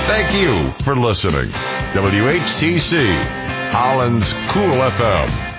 Thank you for listening. WHTC, Holland's Cool FM.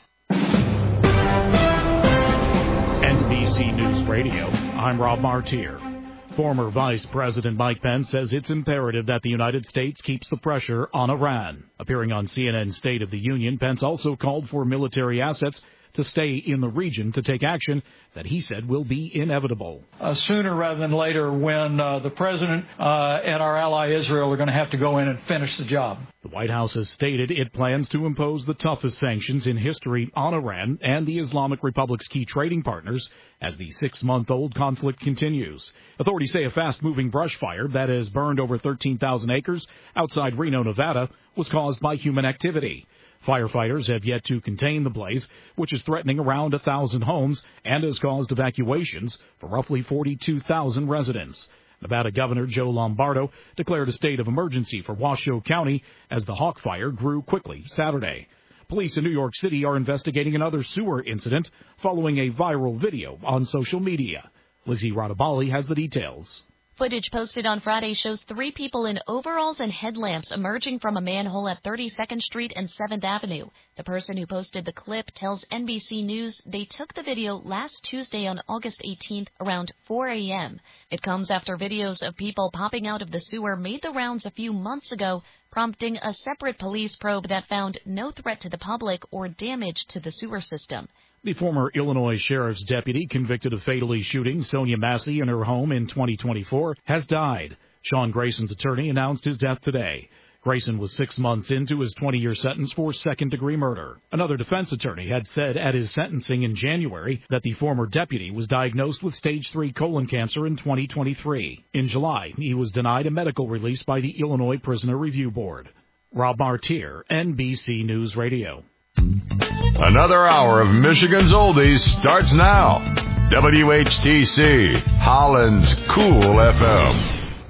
NBC News Radio, I'm Rob Martier. Former Vice President Mike Pence says it's imperative that the United States keeps the pressure on Iran. Appearing on CNN's State of the Union, Pence also called for military assets to stay in the region to take action that he said will be inevitable. Sooner rather than later, when the president and our ally Israel are going to have to go in and finish the job. The White House has stated it plans to impose the toughest sanctions in history on Iran and the Islamic Republic's key trading partners as the 6-month-old conflict continues. Authorities say a fast-moving brush fire that has burned over 13,000 acres outside Reno, Nevada, was caused by human activity. Firefighters have yet to contain the blaze, which is threatening around 1,000 homes and has caused evacuations for roughly 42,000 residents. Nevada Governor Joe Lombardo declared a state of emergency for Washoe County as the Hawk Fire grew quickly Saturday. Police in New York City are investigating another sewer incident following a viral video on social media. Lizzie Radabali has the details. Footage posted on Friday shows 3 people in overalls and headlamps emerging from a manhole at 32nd Street and 7th Avenue. The person who posted the clip tells NBC News they took the video last Tuesday on August 18th around 4 a.m. It comes after videos of people popping out of the sewer made the rounds a few months ago, prompting a separate police probe that found no threat to the public or damage to the sewer system. The former Illinois sheriff's deputy convicted of fatally shooting Sonia Massey in her home in 2024 has died. Sean Grayson's attorney announced his death today. Grayson was 6 months into his 20-year sentence for second-degree murder. Another defense attorney had said at his sentencing in January that the former deputy was diagnosed with stage 3 colon cancer in 2023. In July, he was denied a medical release by the Illinois Prisoner Review Board. Rob Martier, NBC News Radio. Another hour of Michigan's Oldies starts now. WHTC, Holland's Cool FM.